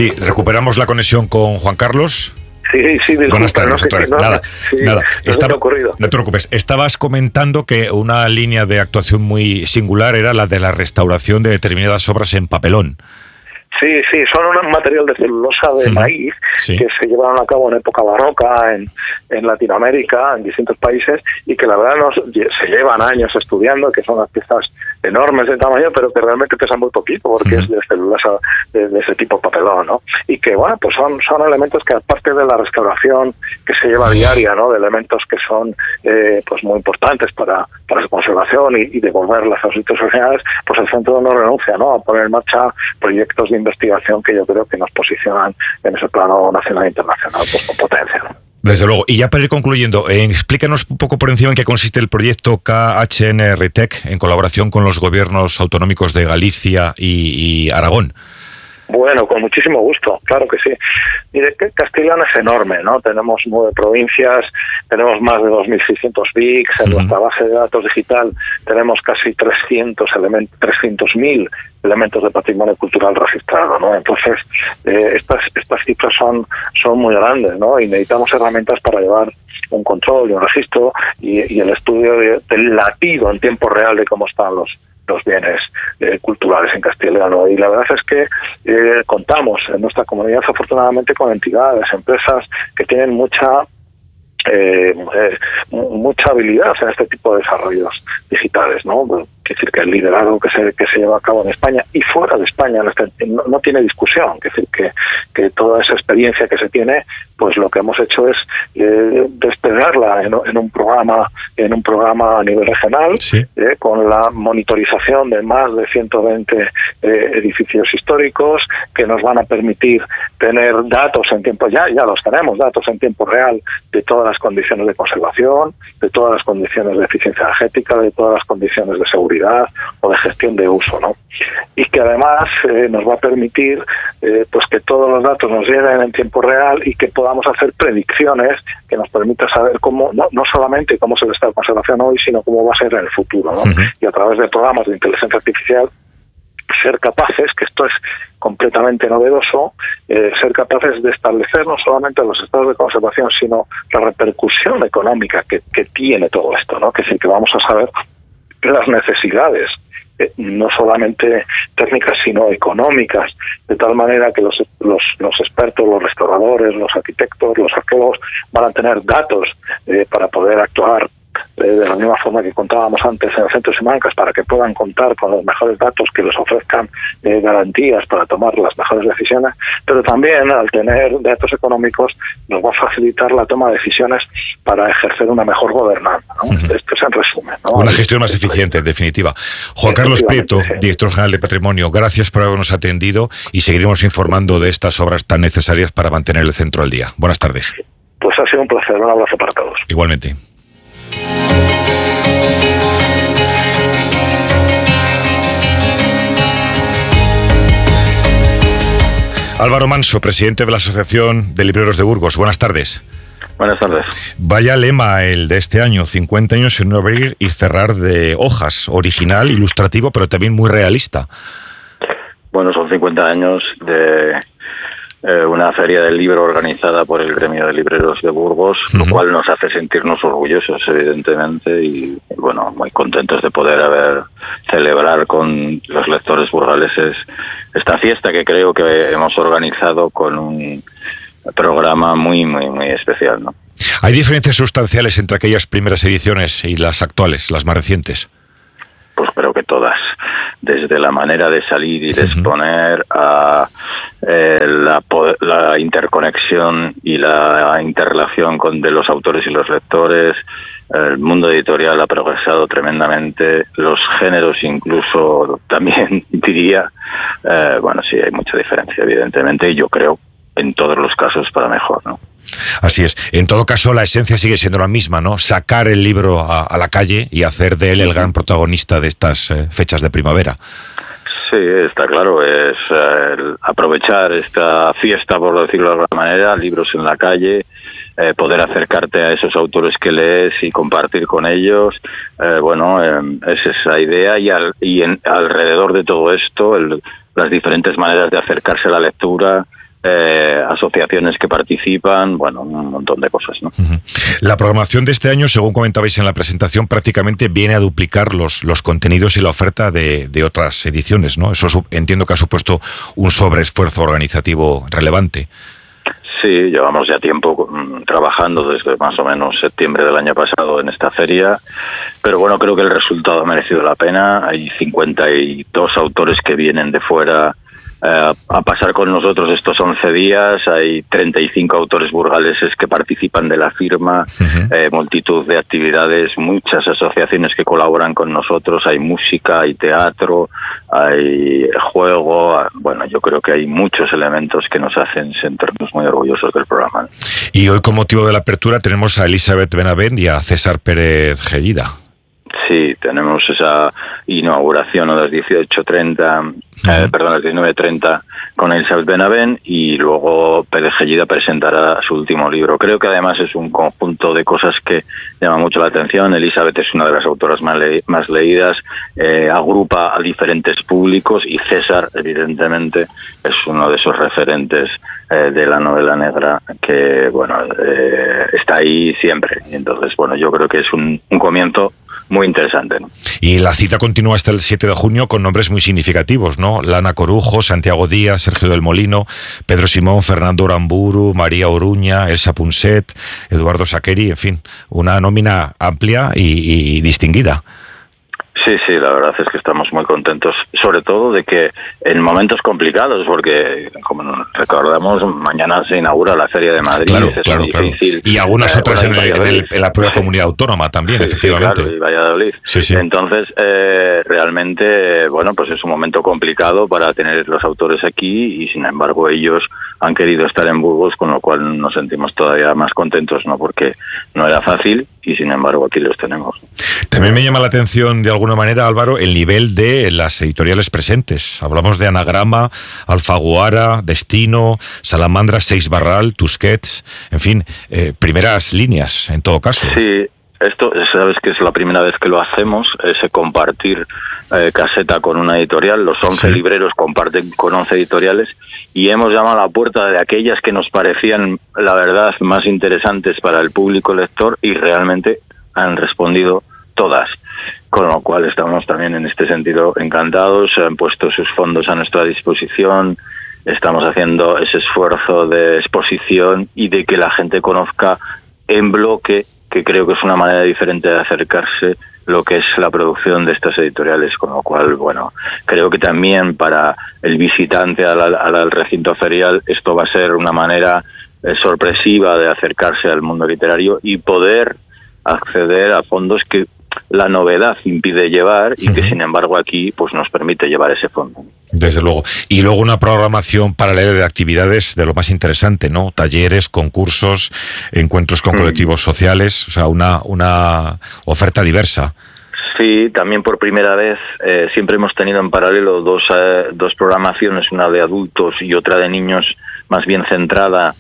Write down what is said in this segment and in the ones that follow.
Sí, recuperamos la conexión con Juan Carlos. Sí, disculpa. Buenas tardes, otra vez. Nada. No te preocupes. Estabas comentando que una línea de actuación muy singular era la de la restauración de determinadas obras en papelón. Sí, son un material de celulosa de maíz que se llevaron a cabo en época barroca en Latinoamérica, en distintos países, y que la verdad se llevan años estudiando, que son las piezas enormes de tamaño, pero que realmente pesan muy poquito, porque es de celulosa de ese tipo papelón, ¿no? Y que, bueno, pues son elementos que, aparte de la restauración que se lleva diaria, ¿no?, de elementos que son pues muy importantes para su conservación y devolverlas a los sitios originales, pues el centro no renuncia, ¿no?, a poner en marcha proyectos de investigación que yo creo que nos posicionan en ese plano nacional e internacional, pues con potencia, ¿no? Desde luego. Y ya para ir concluyendo, explícanos un poco por encima en qué consiste el proyecto KHN-RITEC en colaboración con los gobiernos autonómicos de Galicia y Aragón. Bueno, con muchísimo gusto, claro que sí. Mire, que Castilla es enorme, ¿no? Tenemos 9 provincias, tenemos más de 2.600 BICs, en nuestra base de datos digital tenemos casi 300.000 elementos de patrimonio cultural registrado, ¿no? Entonces, estas cifras son muy grandes, ¿no? Y necesitamos herramientas para llevar un control y un registro y el estudio del latido en tiempo real de cómo están los bienes culturales en Castilla y León. Y la verdad es que contamos en nuestra comunidad, afortunadamente, con entidades, empresas que tienen mucha habilidad en este tipo de desarrollos digitales, ¿no? Es decir, que el liderazgo que se lleva a cabo en España y fuera de España no tiene discusión. Es decir, que toda esa experiencia que se tiene, pues lo que hemos hecho es desplegarla en un programa a nivel regional, con la monitorización de más de 120 edificios históricos que nos van a permitir tener datos en tiempo, ya los tenemos, datos en tiempo real de todas las condiciones de conservación, de todas las condiciones de eficiencia energética, de todas las condiciones de seguridad o de gestión de uso, ¿no? Y que además nos va a permitir pues que todos los datos nos lleguen en tiempo real y que podamos hacer predicciones que nos permitan saber cómo, no solamente cómo es el estado de conservación hoy, sino cómo va a ser en el futuro, ¿no? Y a través de programas de inteligencia artificial ser capaces, que esto es completamente novedoso, ser capaces de establecer no solamente los estados de conservación, sino la repercusión económica que tiene todo esto, ¿no? Que es decir, que vamos a saber las necesidades, no solamente técnicas, sino económicas, de tal manera que los expertos, los restauradores, los arquitectos, los arqueólogos van a tener datos para poder actuar de la misma forma que contábamos antes en el Centro Simancas, para que puedan contar con los mejores datos que les ofrezcan garantías para tomar las mejores decisiones, pero también al tener datos económicos nos va a facilitar la toma de decisiones para ejercer una mejor gobernanza, ¿no? Esto es en resumen, ¿no? Una gestión más eficiente, en definitiva. Juan Carlos Prieto, director general de Patrimonio, gracias por habernos atendido y seguiremos informando de estas obras tan necesarias para mantener el centro al día. Buenas tardes. Pues ha sido un placer, un abrazo para todos. Igualmente. Álvaro Manso, presidente de la Asociación de Libreros de Burgos. Buenas tardes. Buenas tardes. Vaya lema el de este año, 50 años en un abrir y cerrar de hojas, original, ilustrativo, pero también muy realista. Bueno, son 50 años de una feria del libro organizada por el Gremio de Libreros de Burgos, lo cual nos hace sentirnos orgullosos, evidentemente, y bueno, muy contentos de poder celebrar con los lectores burgaleses esta fiesta que creo que hemos organizado con un programa muy, muy, muy especial, ¿no? ¿Hay diferencias sustanciales entre aquellas primeras ediciones y las actuales, las más recientes? Pues creo que todas, desde la manera de salir y de exponer a la interconexión y la interrelación de los autores y los lectores. El mundo editorial ha progresado tremendamente, los géneros incluso también diría. Bueno, sí, hay mucha diferencia, evidentemente, y yo creo en todos los casos para mejor, ¿no? Así es. En todo caso, la esencia sigue siendo la misma, ¿no? Sacar el libro a la calle y hacer de él el gran protagonista de estas fechas de primavera. Sí, está claro. Es aprovechar esta fiesta, por decirlo de alguna manera, libros en la calle, poder acercarte a esos autores que lees y compartir con ellos. Es esa idea y alrededor de todo esto, las diferentes maneras de acercarse a la lectura, asociaciones que participan, bueno, un montón de cosas, ¿no? La programación de este año, según comentabais en la presentación, prácticamente viene a duplicar los contenidos y la oferta de otras ediciones, ¿no? Eso entiendo que ha supuesto un sobreesfuerzo organizativo relevante. Sí, llevamos ya tiempo trabajando desde más o menos septiembre del año pasado en esta feria, pero bueno, creo que el resultado ha merecido la pena. Hay 52 autores que vienen de fuera a pasar con nosotros estos 11 días. Hay 35 autores burgaleses que participan de la firma, multitud de actividades, muchas asociaciones que colaboran con nosotros, hay música, hay teatro, hay juego, bueno, yo creo que hay muchos elementos que nos hacen sentirnos muy orgullosos del programa. Y hoy, con motivo de la apertura, tenemos a Elisabeth Benavent y a César Pérez Gellida. Sí, tenemos esa inauguración a las 18:30, perdón, a las 19:30 con Elisabeth Benavent, y luego Pérez Gellida presentará su último libro. Creo que además es un conjunto de cosas que llama mucho la atención. Elisabeth es una de las autoras más leídas, agrupa a diferentes públicos, y César, evidentemente, es uno de esos referentes de la novela negra que, bueno, está ahí siempre. Y entonces, bueno, yo creo que es un comienzo muy interesante, ¿no? Y la cita continúa hasta el 7 de junio con nombres muy significativos, ¿no? Lana Corujo, Santiago Díaz, Sergio del Molino, Pedro Simón, Fernando Uramburu, María Oruña, Elsa Punset, Eduardo Saqueri, en fin, una nómina amplia y distinguida. Sí, la verdad es que estamos muy contentos, sobre todo de que en momentos complicados, porque como nos recordamos, mañana se inaugura la Feria de Madrid. Claro. Y algunas otras en la propia comunidad autónoma también, efectivamente. Claro, y Valladolid. Sí. Entonces, realmente, bueno, pues es un momento complicado para tener los autores aquí, y sin embargo ellos han querido estar en Burgos, con lo cual nos sentimos todavía más contentos, ¿no? Porque no era fácil, y sin embargo aquí los tenemos. También me llama la atención, de alguna manera, Álvaro, el nivel de las editoriales presentes. Hablamos de Anagrama, Alfaguara, Destino, Salamandra, Seix Barral, Tusquets, en fin, primeras líneas, en todo caso. Sí. Esto, sabes que es la primera vez que lo hacemos, ese compartir caseta con una editorial. Los 11 libreros comparten con 11 editoriales, y hemos llamado a la puerta de aquellas que nos parecían, la verdad, más interesantes para el público lector, y realmente han respondido todas. Con lo cual estamos también en este sentido encantados, han puesto sus fondos a nuestra disposición, estamos haciendo ese esfuerzo de exposición y de que la gente conozca en bloque, que creo que es una manera diferente de acercarse lo que es la producción de estas editoriales, con lo cual, bueno, creo que también para el visitante al recinto ferial esto va a ser una manera sorpresiva de acercarse al mundo literario y poder acceder a fondos que la novedad impide llevar y que sin embargo aquí pues nos permite llevar ese fondo. Desde luego. Y luego una programación paralela de actividades de lo más interesante, ¿no? Talleres, concursos, encuentros con colectivos sociales, o sea, una oferta diversa. Sí, también por primera vez siempre hemos tenido en paralelo dos programaciones, una de adultos y otra de niños, más bien centrada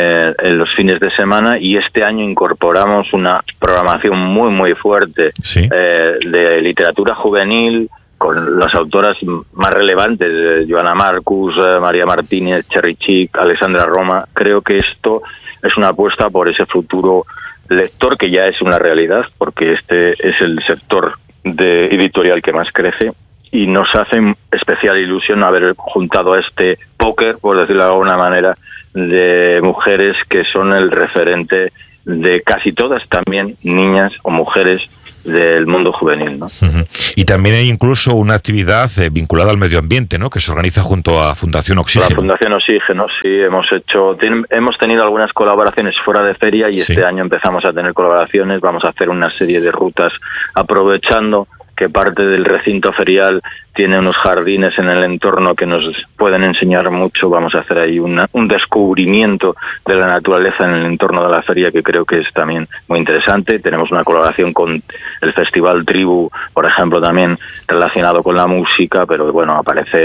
en los fines de semana, y este año incorporamos una programación muy muy fuerte de literatura juvenil, con las autoras más relevantes, Joana Marcus, María Martínez, Cherry Chick, Alexandra Roma. Creo que esto es una apuesta por ese futuro lector que ya es una realidad, porque este es el sector de editorial que más crece, y nos hace especial ilusión haber juntado a este póker, por decirlo de alguna manera, de mujeres que son el referente de casi todas, también niñas o mujeres del mundo juvenil, ¿no? Y también hay incluso una actividad vinculada al medio ambiente, ¿no?, que se organiza junto a Fundación Oxígeno. La Fundación Oxígeno, sí, hemos tenido algunas colaboraciones fuera de feria, y este año empezamos a tener colaboraciones. Vamos a hacer una serie de rutas aprovechando que parte del recinto ferial tiene unos jardines en el entorno que nos pueden enseñar mucho. Vamos a hacer ahí un descubrimiento de la naturaleza en el entorno de la feria, que creo que es también muy interesante. Tenemos una colaboración con el Festival Tribu, por ejemplo, también relacionado con la música, pero bueno,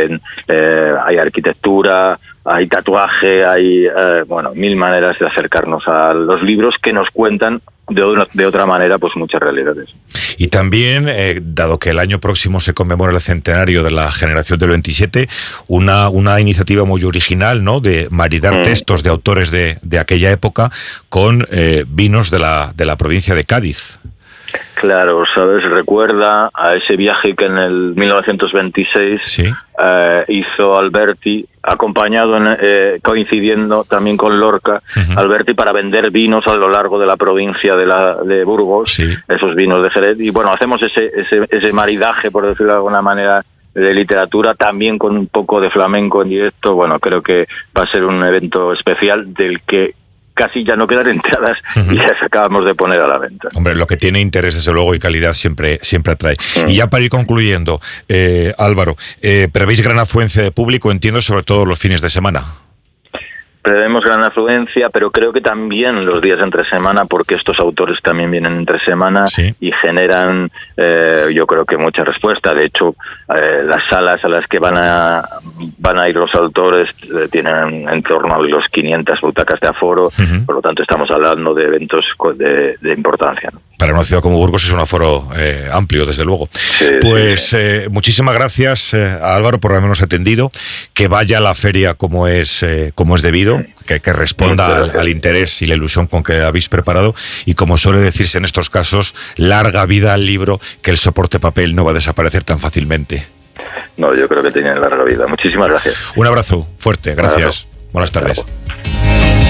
hay arquitectura, hay tatuaje, hay mil maneras de acercarnos a los libros que nos cuentan de otra manera pues muchas realidades. Y también, dado que el año próximo se conmemora el centenario de la generación del 27, una iniciativa muy original, ¿no?, de maridar textos de autores de aquella época con vinos de la provincia de Cádiz. Claro, ¿sabes? Recuerda a ese viaje que en el 1926 ¿Sí? Hizo Alberti, acompañado, coincidiendo también con Lorca, Alberti, para vender vinos a lo largo de la provincia de Burgos, sí, esos vinos de Jerez. Y bueno, hacemos ese maridaje, por decirlo de alguna manera, de literatura, también con un poco de flamenco en directo. Bueno, creo que va a ser un evento especial del que casi ya no quedan entradas y las acabamos de poner a la venta. Hombre, lo que tiene interés, desde luego, y calidad siempre atrae. Y ya para ir concluyendo, Álvaro, ¿prevéis gran afluencia de público, entiendo, sobre todo los fines de semana? Prevemos gran afluencia, pero creo que también los días entre semana, porque estos autores también vienen entre semana, ¿sí?, y generan, yo creo que mucha respuesta. De hecho, las salas a las que van a ir los autores tienen en torno a los 500 butacas de aforo, por lo tanto estamos hablando de eventos de importancia, ¿no? Para una ciudad como Burgos es un aforo amplio, desde luego. Sí, pues sí. Muchísimas gracias a Álvaro por habernos atendido. Que vaya a la feria como es debido, que responda al interés y la ilusión con que habéis preparado. Y como suele decirse en estos casos, larga vida al libro, que el soporte papel no va a desaparecer tan fácilmente. No, yo creo que tiene larga vida. Muchísimas gracias. Un abrazo fuerte, gracias. Buenas tardes.